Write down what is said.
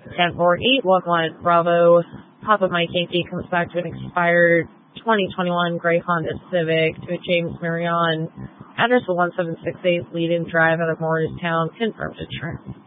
10-4-8-1-1 Bravo. Papa Mike Yankee comes back to an expired 2021 gray Honda Civic to James Marion. Address 1768 lead-in drive out of Morristown. Confirmed to Trent.